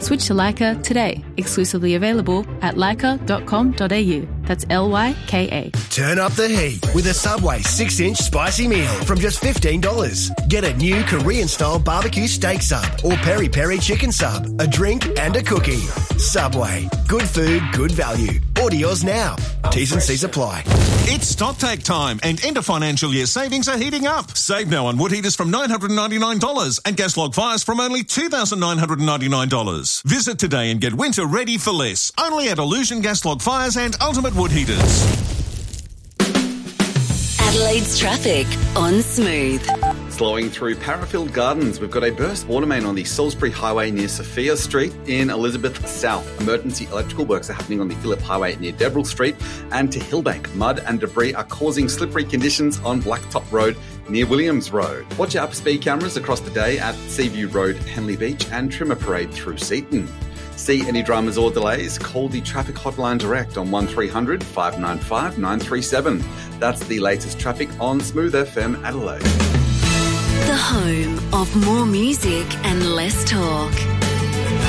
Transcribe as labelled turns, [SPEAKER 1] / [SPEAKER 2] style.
[SPEAKER 1] Switch to Leica today. Exclusively available at leica.com.au. That's Lyka.
[SPEAKER 2] Turn up the heat with a Subway 6-inch spicy meal from just $15. Get a new Korean-style barbecue steak sub or peri-peri chicken sub, a drink and a cookie. Subway. Good food, good value. Order yours now. T's and C's apply.
[SPEAKER 3] It's stocktake time and end of financial year savings are heating up. Save now on wood heaters from $999 and gas log fires from only $2,999. Visit today and get winter ready for less. Only at Illusion Gas Log Fires and Ultimate Wood Heaters.
[SPEAKER 4] Adelaide's traffic on Smooth.
[SPEAKER 5] Slowing through Parafield Gardens, we've got a burst water main on the Salisbury Highway near Sophia Street in Elizabeth South. Emergency electrical works are happening on the Phillip Highway near Deverell Street and to Hillbank. Mud and debris are causing slippery conditions on Blacktop Road near Williams Road. Watch out for speed cameras across the day at Seaview Road, Henley Beach and Trimmer Parade through Seaton. See any dramas or delays? Call the traffic hotline direct on 1300 595 937. That's the latest traffic on Smooth FM Adelaide.
[SPEAKER 4] The home of more music and less talk.